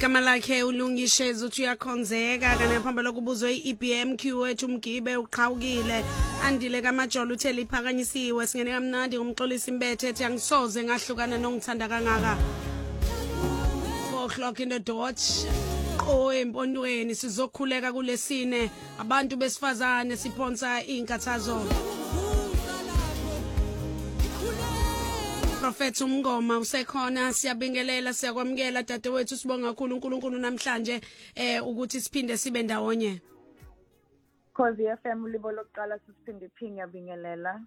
igama lakhe ulungisheza uthi uyakhonzeka kana phamba lokubuzwe iEBMQ wethu umgibe uqhawukile andile kamajolo utheli iphakanyisiwe singene kamnandi ngomxolisi imbethe ethi angisoze ngahlukana nongithanda kangaka 4:00 in the dot empondweni sizokhuleka kulesine abantu besifazane siphonsa inkathazo Prophet Umngoma usekhona siyabingelela siyakwamukela dadewethu sibonga kakhulu uNkulunkulu namhlanje ukuthi siphinde sibe ndawonye Khosi FM libo lokuqala siphinde ngiyabingelela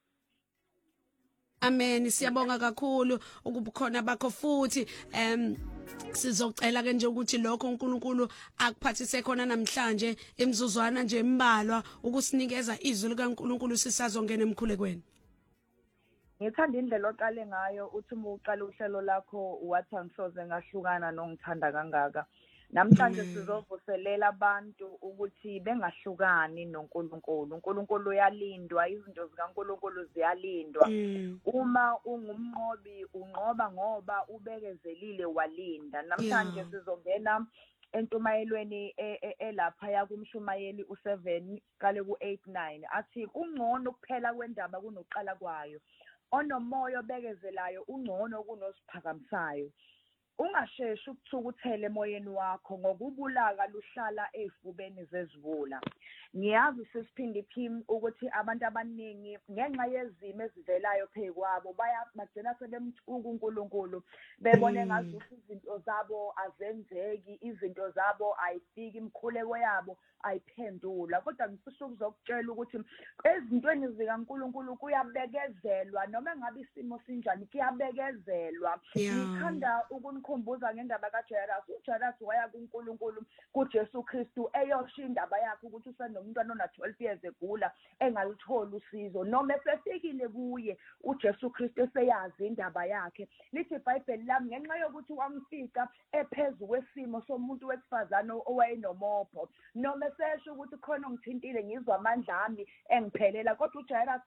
Amen siyabonga kakhulu ukubukhona bakho futhi sizocela ke nje ukuthi lokho uNkulunkulu akuphathise khona namhlanje emzuzwana nje embalwa ukusinikeza izwi likaNkulunkulu sisazongena emkhulekweni Ngithanda indlela oqale ngayo uthi uma uqala uhlelo lakho wathi angisoze ngahlukana nongithanda kangaka namhlanje sizovuselela abantu ukuthi bengahlukani noNkulunkulu uNkulunkulu uyalindwa izinto zikaNkulunkulu ziyalindwa uma ungumnqobi unqoba ngoba ubekezelile walinda namhlanje sizongena entumayelweni elapha yakumshumayeli u7 kale ku89 athi kungcono kuphela kwendaba kunoqala kwayo onomoya obekezelayo ungcono kunosiphakamisayo ungasheshi ukuthukuthela emoyeni wakho ngokubulaka luhlala ezifubeni zezibula ngiyazi sesiphinde iphim ukuthi abantu abaningi ngenxa yezimo ezivelayo phekwabo bayagcina sebemthuka uNkulunkulu bebone ngazuthi izinto zabo azenzeki izinto zabo ayifiki imkhuleko yabo ayiphendula kodwa ngifisa ukuzokutshela ukuthi ezintweni zikaNkulunkulu kuyabekezelwa noma ngabe isimo sinjani kuyabekezelwa ngithanda ukunikhumbuza ngendaba kaJairus uJairus waya kuNkulunkulu kuJesu Kristu eyosho indaba yakhe ukuthi usenomntwana ona12 years egula engalitholi usizo noma esefikile kuye uJesu Kristu eseyazi indaba yakhe lithi iBhayibheli lami ngenxa yokuthi wamfika ephezulu kwesimo somuntu wesifazane owayenomopho noma sesho ukuthi khona ngithintile ngizwa amandla ami engiphelela kodwa uJairus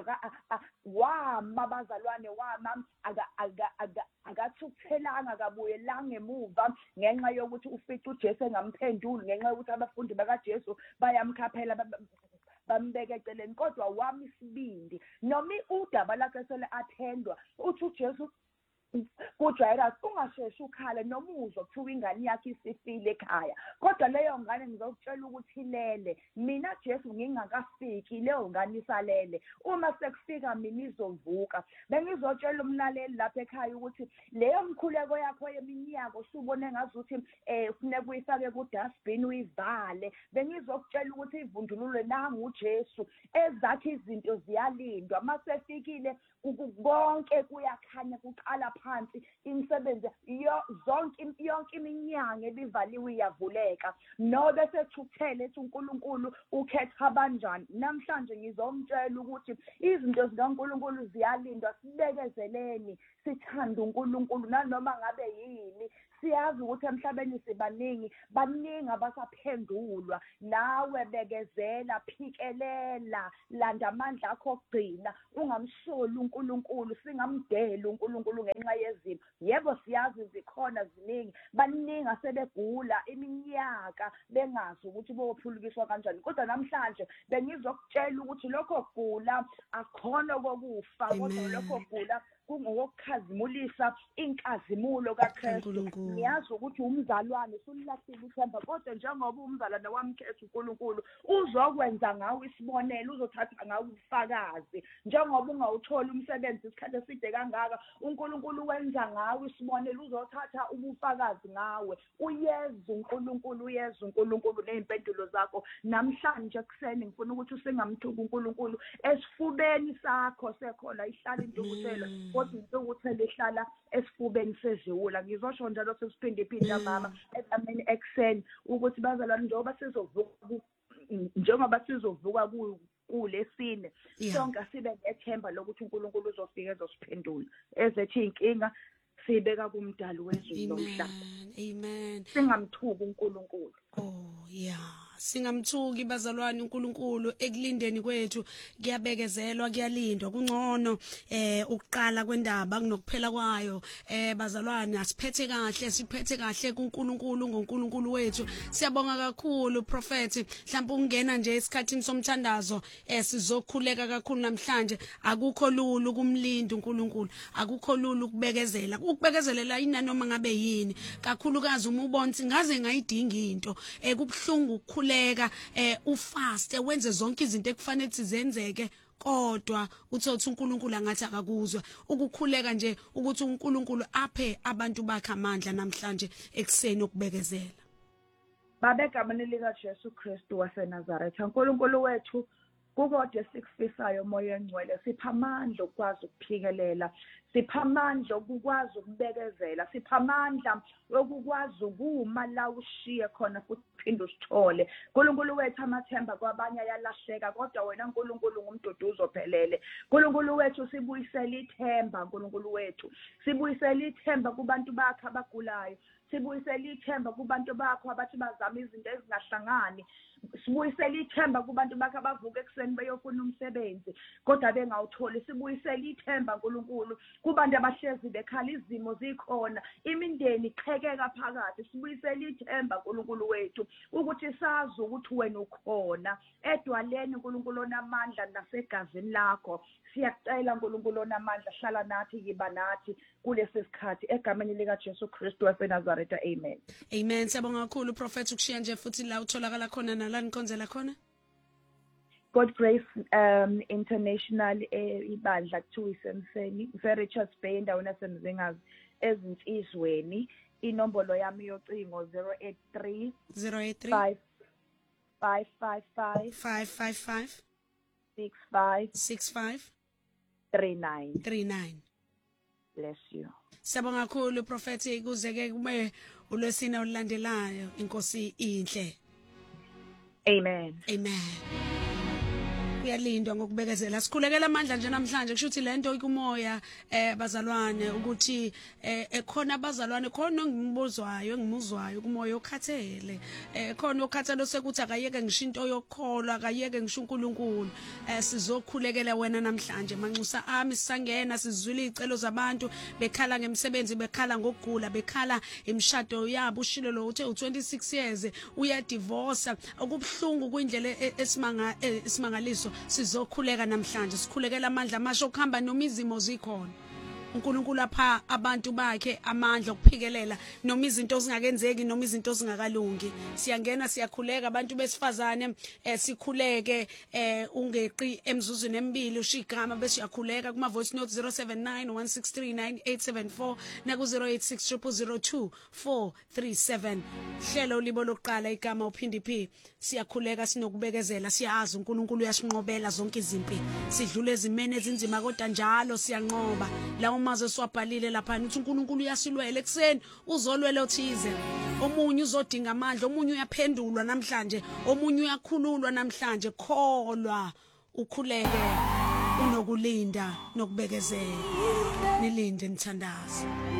wama bazalwane wama akathukuthelanga kabuyelanga emuva ngenxa yokuthi ufica uJesu engamphenduli ngenxa yokuthi abafundi bakaJesu bayamkhaphela bambeke eceleni kodwa wami isibindi noma udaba lakhe sele athendwa uthi uJesu kuJairus ungasheshi ukhala noma uzwa kuthiwa ingane yakhe isifile ekhaya kodwa leyo ngane ngizokutshela ukuthi ilele mina Jesu ngingakafiki leyo ngane isalele uma sekufika mina izovuka bengizotshela umlaleli lapha ekhaya ukuthi leyo mkhuleko yakho yeminyaka usubone ngazuthi kufuneka uyifake ku dustbin uyivale bengizokutshela ukuthi ivundululwe nangu uJesu ezakhe izinto ziyalindwa masefikile konke kuyakhanya kuqala phansi imisebenzi yonke iminyanga ebivaliwe iyavuleka nobe sethukuthele ethi uNkulunkulu ukhetha kanjani namhlanje ngizomtshela ukuthi izinto zikaNkulunkulu ziyalindwa sibekezeleni sithanda uNkulunkulu nanoma ngabe yini siyazi ukuthi emhlabeni sibaningi abasaphendulwa nawe bekezela phikelela landa amandla akho okugcina ungamsoli uNkulunkulu singamdela uNkulunkulu ngenxa yezimo yebo siyazi zikhona ziningi baningi asebegula iminyaka bengazi ukuthi bophulukiswa kanjani kodwa namhlanje bengizokutshela ukuthi lokho kugula akhona kokufa kodwa lokho kugula kungokukhazimulisa inkazimulo kaKristu ngiyazi ukuthi umzalwane usulilahlile ithemba kodwa njengoba umzalwane wamkhetha uNkulunkulu uzokwenza ngawe isibonelo uzothatha ngawe ubufakazi njengoba ungawutholi umsebenzi isikhathi eside kangaka uNkulunkulu wenza ngawe isibonelo uzothatha ubufakazi ngawe uyeza uNkulunkulu nezimpendulo zakho namhlanje kuseni ngifuna ukuthi usingamthuki uNkulunkulu esifubeni sakho sekhona ihlala intukuthelo kodwa intukuthelo ihlala esifubeni seziwula ngizosho njalo sesiphinde mama esameni ekseni ukuthi bazalwane njengoba sizovuka kulesine sonke sibe nethemba lokuthi uNkulunkulu uzofika ezosiphendula ezethi inkinga sibeka kumdali wezulu nomhlaba amen singamthuki uNkulunkulu yeah singamthuki bazalwane uNkulunkulu ekulindeni kwethu kuyabekezelwa kuyalindwa kungcono ukuqala kwendaba kunokuphela kwayo bazalwane asiphethe kahle siphethe kahle kuNkulunkulu ngoNkulunkulu wethu siyabonga kakhulu prophet mhlawumbe ungena nje esikhathini somthandazo sizokhuleka kakhulu namhlanje akukho lulu kumlinda uNkulunkulu akukho lulu ukubekezelela inanoma ngabe yini kakhulukazi uma ubona ngaze ngayidinga into kubhlungu ukukhuleka ufaste wenze zonke izinto ekufanele zenzeke kodwa uthothi uNkulunkulu angathi akakuzwa ukukhuleka nje ukuthi uNkulunkulu aphe abantu bakhe amandla namhlanje ekseni ukubekezela babegameni lika Jesu Kristu waseNazaretha uNkulunkulu wethu kukodwa sikufisayo moya engcwele sipha amandla ukwazi ukuphikelela sipha amandla ukwazi ukubekezela sipha amandla ukwazi ukuma la ushiye khona futhi uphinde usithole uNkulunkulu wethu amathemba kwabanye ayalahleka kodwa wena uNkulunkulu ngumduduzo ophelele uNkulunkulu wethu sibuyisela ithemba uNkulunkulu wethu sibuyisela ithemba kubantu bakhe abagulayo sibuyisela ithemba kubantu bakho abathi bazama izinto ezingahlangani sibuyisela ithemba kubantu bakhe abavuka ekseni beyofuna umsebenzi kodwa bengawutholi sibuyisela ithemba uNkulunkulu kubantu abahlezi bekhala izimo zikhona imindeni iqhekeka phakathi sibuyisela ithemba uNkulunkulu wethu ukuthi sazi ukuthi wena ukhona edwaleni uNkulunkulu onamandla nasegazini lakho siyakucela uNkulunkulu onamandla hlala nathi yiba nathi kulesi sikhathi egameni lika Jesu Kristu waseNazaretha amen amen siyabonga kakhulu prophet ukushiya nje futhi la utholakala khona nala nikhonzela khona God Grace International ibandla kuthiwa isemseni Richards Bay endaweni yaseMzingazi ezinsizweni inombolo yami yocingo 083 555 65 39 bless you siyabonga kakhulu prophet kuzeke kube ulwesina olulandelayo inkosi inhle amen uyalindwa ngokubekezela sikhulekela amandla nje namhlanje kusho ukuthi lento ikumoya bazalwane ukuthi ekhona abazalwane khona ngimuzwayo kumoya okhathele khona okhathele sekuthi akayeke ngisho into yokukholwa akayeke ngisho uNkulunkulu sizokhulekela wena namhlanje manxusa ami sisangena sizwile izicelo zabantu bekhala ngemsebenzi bekhala ngokugula bekhala imshado yabo ushilo lo uthe u26 years uyadivorce okubhlungu kwindlela esimangaliso sizokhuleka namhlanje sikhulekela amandla amasho okuhamba noma izimo zikhona uNkulunkulu apha abantu bakhe amandla okuphikelela noma izinto zingakenzeki noma izinto zingakalungi siyangena siyakhuleka abantu besifazane sikhuleke ungeqi emzuzweni emibili ushigama bese uyakhuleka kuma voice note 0791639874 na ku 0860002437 hlelo libo lokuqala igama uphindiphi siyakhuleka sinokubekezela siyazi uNkulunkulu uyasinqobela zonke izimpi sidlule ezimene ezinzima kodwa njalo siyanqoba la maze swabhalile lapha uthi uNkulunkulu uyasilwela ekseni uzolwela othize omunye uzodinga amandla omunye uyaphendulwa namhlanje omunye uyakhululwa namhlanje kholwa ukhuleke unokulinda nokubekezela nilinde nithandaze